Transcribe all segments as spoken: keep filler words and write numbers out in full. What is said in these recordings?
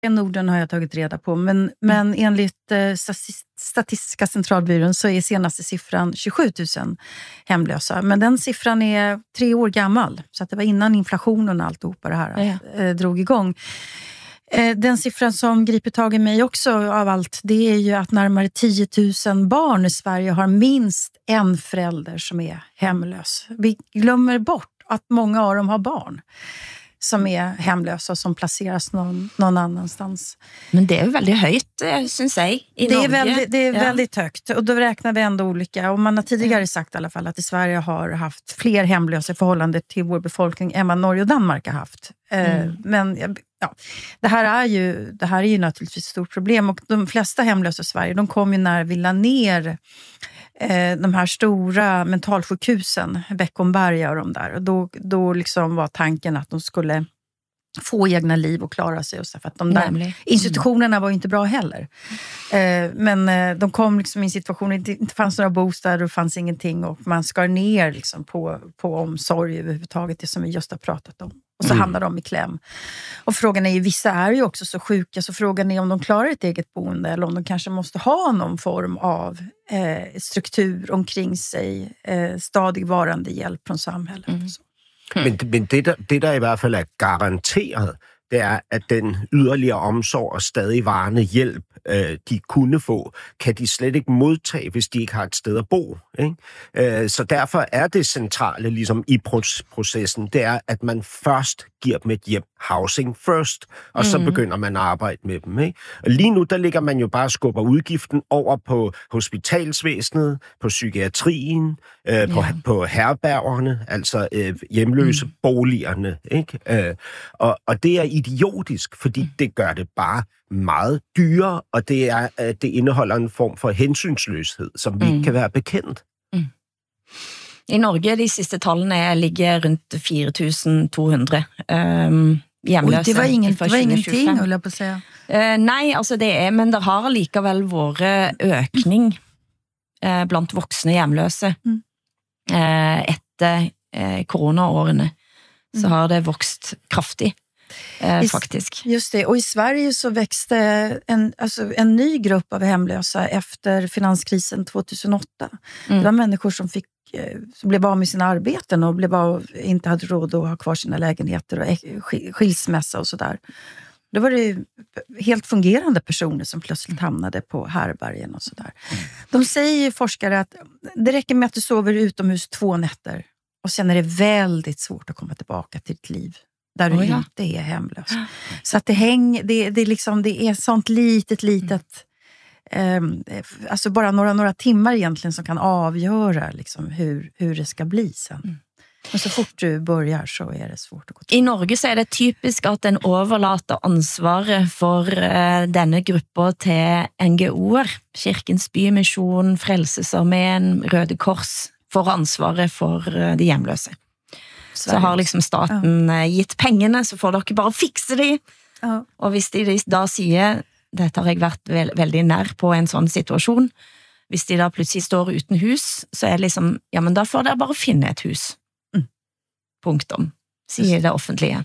Norden har jag tagit reda på, men, men enligt eh, Statistiska centralbyrån så är senaste siffran tjugosju tusen hemlösa. Men den siffran är tre år gammal, så att det var innan inflationen och alltihopa det här ja. eh, drog igång. Eh, den siffran som griper tag i mig också av allt, det är ju att närmare tio tusen barn i Sverige har minst en förälder som är hemlös. Vi glömmer bort att många av dem har barn som är hemlösa och som placeras någon, någon annanstans. Men det är ju väldigt högt, syns jag, i det Norge. Är väldigt, det är ja. väldigt högt, och då räknar vi ändå olika. Och man har tidigare sagt i alla fall att i Sverige har haft fler hemlösa i förhållande till vår befolkning än vad Norge och Danmark har haft. Mm. Men ja, det här är ju, det här är ju naturligtvis ett stort problem, och de flesta hemlösa i Sverige, de kom ju när vi la ner de här stora mentalsjukhusen, Beckomberga och de där. Och då, då liksom var tanken att de skulle få egna liv och klara sig. Och så, för att de där mm. institutionerna var ju inte bra heller. Eh, men eh, de kom liksom i en situation där det inte fanns några bostäder och fanns ingenting. Och man skar ner liksom på, på omsorg överhuvudtaget, det som vi just har pratat om. Och så mm. hamnar de i kläm. Och frågan är ju, vissa är ju också så sjuka, så frågan är om de klarar ett eget boende eller om de kanske måste ha någon form av eh, struktur omkring sig, eh, stadigvarande hjälp från samhället. Mm. Så. Men, men det, der, det der i hvert fald er garanteret, det er, at den yderligere omsorg og stadigvarende hjælp, øh, de kunne få, kan de slet ikke modtage, hvis de ikke har et sted at bo. Ikke? Øh, så derfor er det centrale ligesom i processen, det er, at man først giver dem et hjem, housing first, og så mm. begynder man at arbejde med dem. Ikke? Og lige nu, der ligger man jo bare og skubber udgiften over på hospitalsvæsenet, på psykiatrien, øh, på, yeah. på herbergerne, altså øh, hjemløse mm. boligerne. Ikke? Øh, og, og det er idiotisk, fordi det gør det bare meget dyrere, og det, er, det indeholder en form for hensynsløshed, som vi mm. ikke kan være bekendt. Mm. I Norge, de siste tallene ligger rundt fire tusen to hundre um, hjemløse. Oj, det var, ingen, det var ingenting, håller jag på att säga. Uh, nej, altså det er, men det har likevel vært økning uh, blant voksne hjemløse mm. uh, etter uh, coronaårene. Så har det vokst kraftigt. Eh, faktiskt. Just det, och i Sverige så växte en, alltså en ny grupp av hemlösa efter finanskrisen tjugohundraåtta. Mm. Det var människor som, fick, som blev av med sina arbeten och blev av, inte hade råd att ha kvar sina lägenheter och skilsmässa och sådär. Då var det helt fungerande personer som plötsligt hamnade på härbergen och sådär. Mm. De säger ju, forskare, att det räcker med att du sover utomhus två nätter och sen är det väldigt svårt att komma tillbaka till ditt liv där du oh ja. inte är hemlös. Så att det hänger, det, det, liksom, det är sånt litet, litet, mm. eh, alltså bara några, några timmar egentligen som kan avgöra liksom hur, hur det ska bli sen. Mm. Men så fort du börjar så är det svårt att gå till. I Norge så är det typiskt att den överlåter ansvaret för uh, denna gruppen till N G O'er, Kirkens Bymission, Frelsesarmén, Røde Kors, får ansvaret för uh, de hjemlösa. Så har liksom staten ja. gitt pengene, så får dere bare fikse de. Ja. Og hvis de da sier, dette har jeg vært veld, veldig nær på en sånn situasjon, hvis de da plutselig står uten hus, så er det liksom, ja, men da får dere bare finne et hus. Mm. Punktum, sier det offentlige.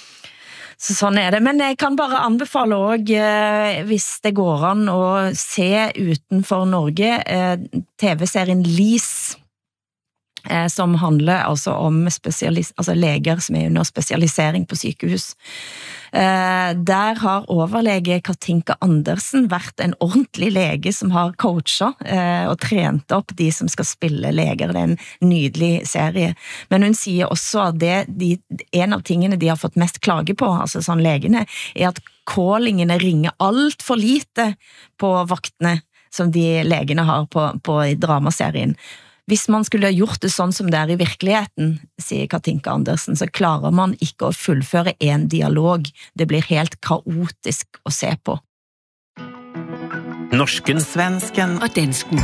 Så sånn er det. Men jeg kan bare anbefale også, eh, hvis det går an å se utenfor Norge, eh, T V-serien Lis, Eh, som handler altså om spesialis- altså leger som er under spesialisering på sykehus. Eh, der har overlege Katinka Andersen vært en ordentlig lege som har coachet eh, og trent opp de som skal spille leger. Det er en nydelig serie. Men hun sier også at det, de, en av tingene de har fått mest klage på, altså sånn legene, er at callingene ringer alt for lite på vaktene som de legene har på, på dramaserien. Hvis man skulle ha gjort det sånn som det er i virkeligheten, sier Katinka Andersen, så klarer man ikke å fullføre en dialog. Det blir helt kaotisk å se på. Norsken, svensken og dansken.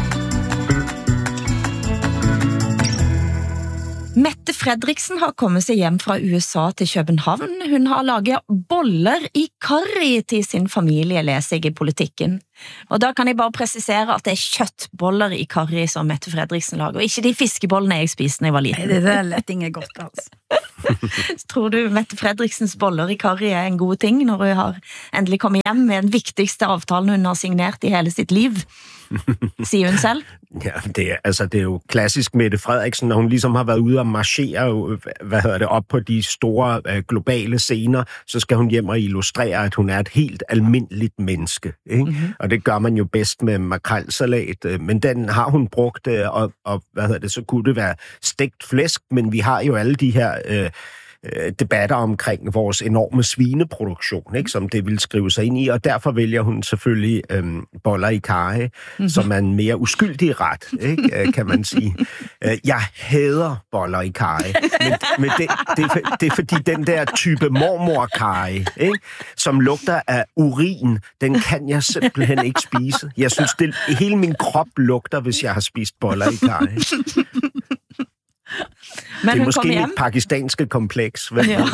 Mette Fredriksen har kommet seg hjem fra U S A til København. Hun har laget boller i karri til sin familie, leser jeg i Politikken. Og da kan jeg bare presisere at det er kjøttboller i karri som Mette Fredriksen lager, og ikke de fiskebollene jeg spiste når jeg var liten. Nej, det der lät inget godt, altså. Tror du Mette Fredriksens boller i karri er en god ting, når hun har endelig kommet hjem med den vigtigste avtalen hun har signert i hele sitt liv? Siger hun selv? Ja, det er, altså, det er jo klassisk Mette Frederiksen, når hun ligesom har været ude og marchere, hvad hedder det, op på de store øh, globale scener, så skal hun hjem og illustrere, at hun er et helt almindeligt menneske. Ikke? Mm-hmm. Og det gør man jo bedst med makrelsalat, øh, men den har hun brugt, øh, og, og hvad hedder det, så kunne det være stegt flæsk, men vi har jo alle de her Øh, debatter omkring vores enorme svineproduktion, ikke, som det vil skrive sig ind i, og derfor vælger hun selvfølgelig øhm, boller i karry, mm-hmm. som er en mere uskyldig ret, ikke, kan man sige. Jeg hader boller i karry, men, men det, det, det er fordi den der type mormor-karry, ikke, som lugter af urin, den kan jeg simpelthen ikke spise. Jeg synes, det, hele min krop lugter, hvis jeg har spist boller i karry. Men det er måske mit pakistanske kompleks. Ja.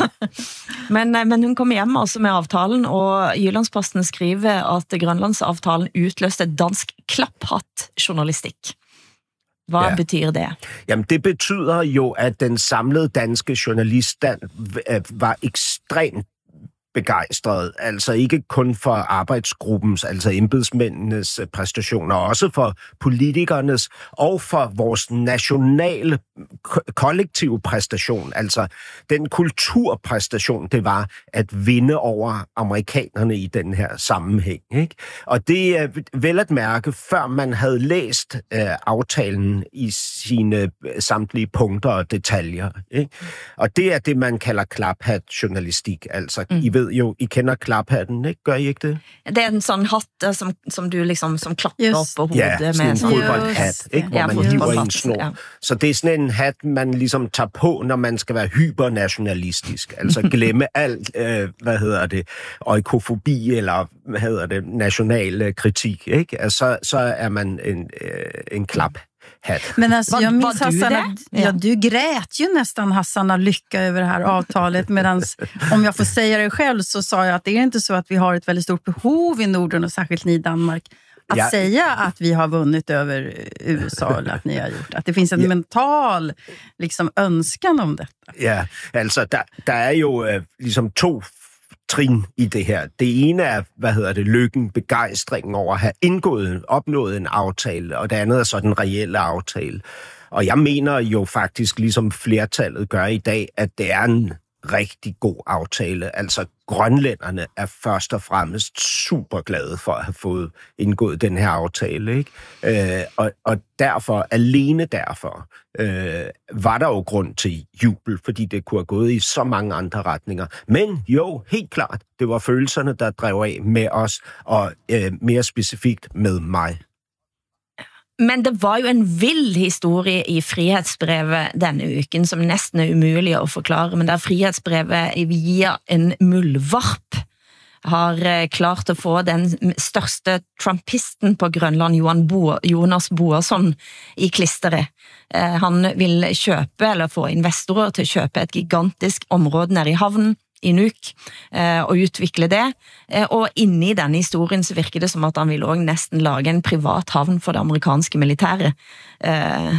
Men, men hun kom hjem altså med avtalen, og Jyllandsposten skriver at Grønlandsavtalen utløste dansk klapphatt-journalistik. Hvad ja. betyder det? Jamen, det betyder jo, at den samlede danske journaliststand var ekstremt begejstret, altså ikke kun for arbejdsgruppens, altså embedsmændenes præstationer, også for politikernes og for vores nationale kollektive præstation, altså den kulturpræstation, det var at vinde over amerikanerne i den her sammenhæng. Ikke? Og det er vel at mærke, før man havde læst øh, aftalen i sine samtlige punkter og detaljer. Ikke? Og det er det, man kalder klaphat-journalistik, altså mm. I ved jo, I kender klaphatten, ikke? Gør I ikke det? Det er en sådan hat, som, som du liksom som klapper yes. op på hovedet. Ja, sådan med, en fodboldhat, ikke? Hvor ja, man hiver i en snor. Ja. Så det er sådan en hat, man ligesom tager på, når man skal være hypernationalistisk. Altså glemme alt, øh, hvad hedder det, oikofobi eller, hvad hedder det, national kritik, ikke? Altså, så er man en, øh, en klap. Hat. Men alltså, jag minns Hassan, att, ja, du grät ju nästan Hassan av lycka över det här avtalet, medan om jag får säga det själv så sa jag att det är inte så att vi har ett väldigt stort behov i Norden och särskilt ni i Danmark att ja. säga att vi har vunnit över U S A eller att ni har gjort. Att det finns en ja. mental liksom, önskan om detta. Ja, altså der, der er jo øh, ligesom to trin i det her. Det ene er, hvad hedder det, lykken, begejstringen over at have indgået, opnået en aftale, og det andet er så den reelle aftale. Og jeg mener jo faktisk, ligesom flertallet gør i dag, at det er en rigtig god aftale. Altså, grønlænderne er først og fremmest super glade for at have fået indgået den her aftale, ikke? Øh, og, og derfor, alene derfor, øh, var der jo grund til jubel, fordi det kunne have gået i så mange andre retninger. Men jo, helt klart, det var følelserne, der drev af med os, og øh, mere specifikt med mig. Men det var jo en vild historie i Frihetsbrevet denne uken, som næsten er umulig at forklare, men der Frihetsbrevet via en muldvarp har klart at få den største trumpisten på Grønland, Johan Bo, Jonas Boasson, i klisteret. Han vil købe, eller få investorer til at købe et gigantisk område nede i havnen, i Nuuk, eh, og utvikle det. Eh, og inne i denne historien så virker det som at han vil også næsten lage en privat havn for det amerikanske militære. Eh,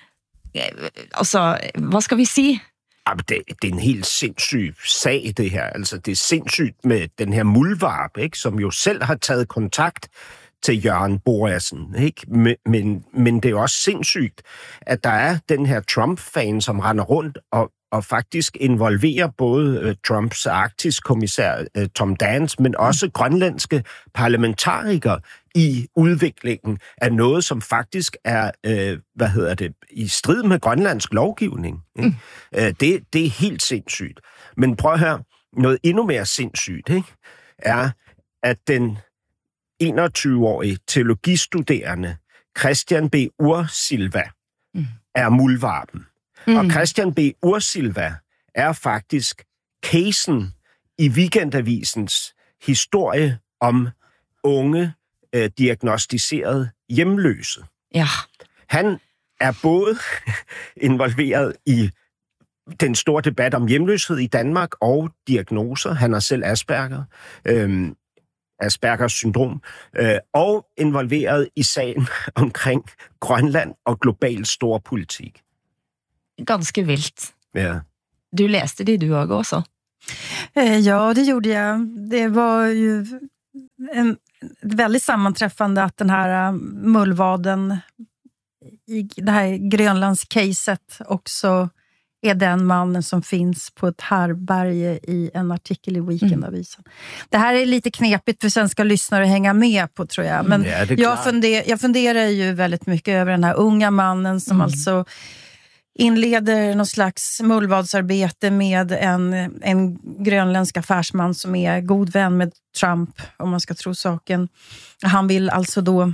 altså, hvad skal vi sige? Det, det er en helt sindssyg sag, det her. Altså, det er sindssygt med den her muldvarp, ikke, som jo selv har taget kontakt til Jørgen Boasen, ikke? Men, men, men det er jo også sindssygt, at der er den her Trump-fan, som render rundt og og faktisk involverer både uh, Trumps arktiskommissær uh, Tom Dance, men også mm. grønlandske parlamentarikere i udviklingen af noget, som faktisk er, uh, hvad hedder det, i strid med grønlandsk lovgivning. Mm. Uh, det, det er helt sindssygt. Men prøv at høre, noget endnu mere sindssygt, ikke? Er, at den enogtyve-årige teologistuderende Christian B. Ursilva mm. er muldvarpen. Mm. Og Christian B. Ursilva er faktisk casen i Weekendavisens historie om unge øh, diagnostiserede hjemløse. Ja. Han er både involveret i den store debat om hjemløshed i Danmark og diagnoser. Han har selv Asperger. Øhm, Aspergers syndrom, øh, og involveret i sagen omkring Grønland og global storpolitik. Ganske vildt. Ja. Du læste det du også? Eh, ja, det gjorde jag. Det var ju en väldigt sammanträffande att den här mullvaden i det här Grönlands-caset också är den mannen som finns på ett härberge i en artikel i Weekendavisen. Mm. Det här är lite knepigt för svenska lyssnare att hänga med på, tror jag. Men ja, jag, funder, jag funderar ju väldigt mycket över den här unga mannen som mm. alltså inleder någon slags mullvadsarbete med en, en grönländsk affärsman som är god vän med Trump, om man ska tro saken. Han vill alltså då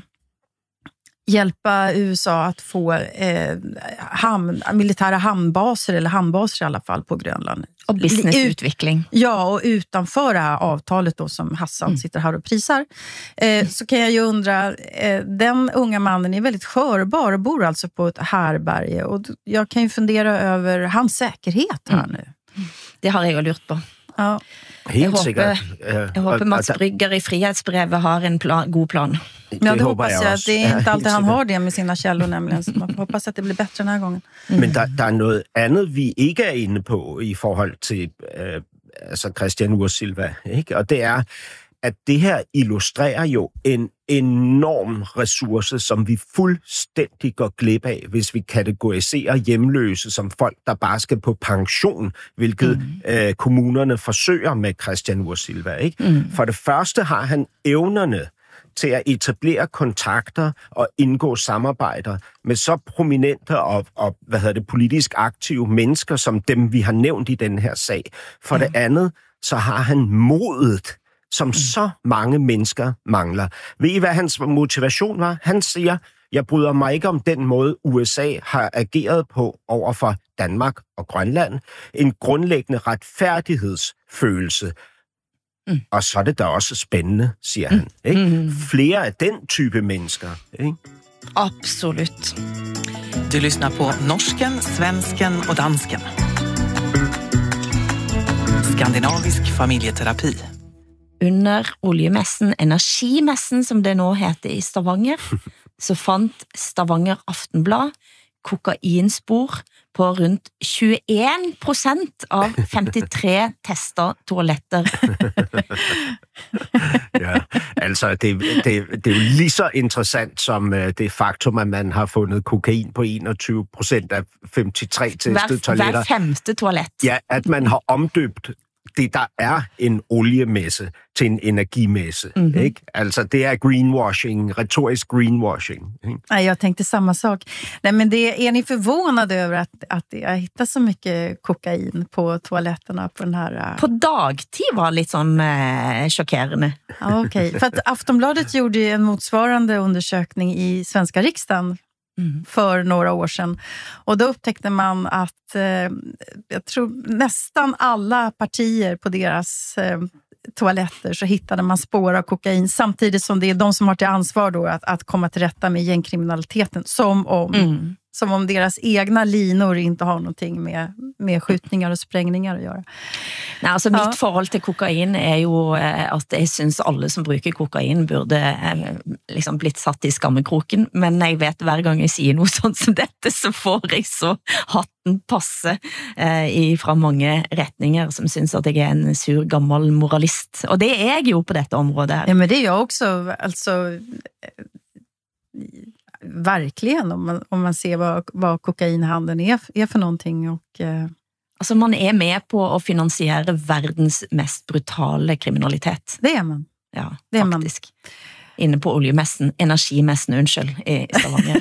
hjälpa U S A att få eh, hamn, militära hamnbaser, eller hamnbaser i alla fall, på Grönland. Och businessutveckling. Ja, och utanför det här avtalet då som Hassan mm. sitter här och prisar. Eh, så kan jag ju undra, eh, den unga mannen är väldigt skörbar och bor alltså på ett härberge. Och jag kan ju fundera över hans säkerhet här mm. nu. Det har jag ju lurt på. Ja. Helt jeg sikkert. Håber, jeg håber Mats Brygger i Frihetsbrevet har en plan, god plan. Ja, det, det hoppas jeg også. Det er ikke alltid han har det med sine källor, nemlig. Så man hoppas at det bliver bedre denne gangen. Mm. Men der, der er noget andet, vi ikke er inde på i forhold til øh, altså Christian Ur Silva, ikke? Og det er, at det her illustrerer jo en enorm ressource, som vi fuldstændig går glip af, hvis vi kategoriserer hjemløse som folk, der bare skal på pension, hvilket mm. øh, kommunerne forsøger med Christian Ur Silva, ikke? Mm. For det første har han evnerne til at etablere kontakter og indgå samarbejder med så prominente og, og hvad hedder det, politisk aktive mennesker, som dem, vi har nævnt i den her sag. For mm. det andet, så har han modet, som mm. så mange mennesker mangler. Ved I, hvad hans motivation var? Han siger, jeg bryder mig ikke om den måde, U S A har ageret på over for Danmark og Grønland. En grundlæggende retfærdighedsfølelse. Mm. Og så er det da også spændende, siger han. Ikke? Mm. Flere af den type mennesker. Ikke? Absolut. Du lyssnar på norsken, svensken och dansken. Skandinavisk familjeterapi. Under oljemessen, energimessen som det nå heter i Stavanger, så fant Stavanger Aftenblad kokainspor på rundt tjueen procent av femtitre tester toaletter. Ja, altså det, det, det er jo lige så interessant som uh, det faktum, at man har fundet kokain på enogtyve procent af femtitre testede hver, toiletter. Hver femte toilet. Ja, at man har omdøbt det, der er en oliemesse til en energimesse. Mm-hmm. Ikke? Altså, det er greenwashing, retorisk greenwashing. Ikke? Nej, jag tänkte samma sak. Nej, men det, är ni förvånade över att, att jag hittar så mycket kokain på toaletterna på den här... Uh... På dagtid var lite sån uh, chockerande. Ja, okej. Okay. För att Aftonbladet gjorde en motsvarande undersökning i svenska riksdagen Mm. för några år sedan. Och då upptäckte man att eh, jag tror nästan alla partier på deras eh, toaletter så hittade man spår av kokain, samtidigt som det är de som har till ansvar då att, att komma till rätta med gängkriminaliteten, som om mm. som om deras egna linor inte har någonting med, med skjutningar och sprängningar att göra. Nej, altså ja. Mitt forhold til kokain er jo at jeg synes alle som bruker kokain burde liksom blitt satt i skammekroken, men jeg vet hver gang jeg sier noe sånt som dette, så får jeg så hatten passe eh, fra mange retninger som synes at jeg er en sur gammel moralist. Og det er jeg jo på dette området her. Ja, men det är jag också, alltså... Verkligen, om man, om man ser vad, vad kokainhandeln är, är för någonting. Och, eh... Alltså man är med på att finansiera världens mest brutala kriminalitet. Det är man. Ja, det är faktiskt. Man. Inne på oljemessen, energimessen, unnskyld, i Stavanger.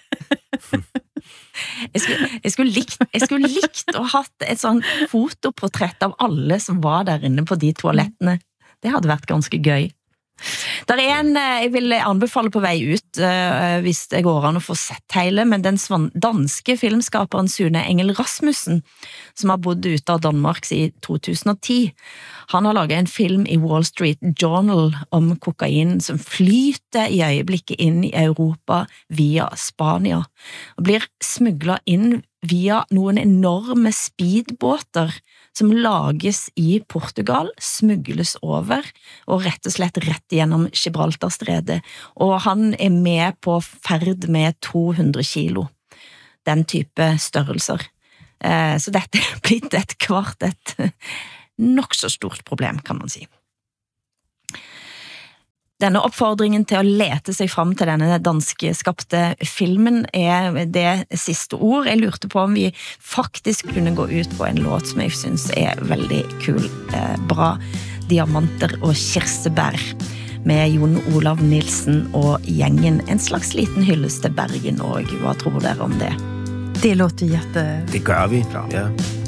jeg, skulle, jeg, skulle likt, jeg skulle likt å ha hatt et sånt fotoportrett av alle som var der inne på de toalettene. Det hadde vært ganske gøy. Der er en, jeg vil anbefale på vei ut, uh, hvis det går an å få sett hele, men den danske filmskaperen Sune Engel Rasmussen, som har bodd ute av Danmark i to tusen og ti, han har laget en film i Wall Street Journal om kokain som flyter i øyeblikket inn i Europa via Spania, og blir smuglet inn via noen enorme speedbåter som lages i Portugal, smugles over og rett og slett rett gjennom Gibraltarstredet. Og han er med på ferd med to hundre kilo, den type størrelser. Så dette er blitt et kvart et nok så stort problem, kan man si. Denne oppfordringen til å lete seg fram til denne danskeskapte filmen er det siste ord. Jeg lurte på om vi faktisk kunne gå ut på en låt som jeg synes er veldig kul, eh, bra. Diamanter og kirsebær med Jon Olav Nilsen og gjengen. En slags liten hyllest til Bergen, og hva tror dere om det? Det låter jätte... Det gør vi, ja.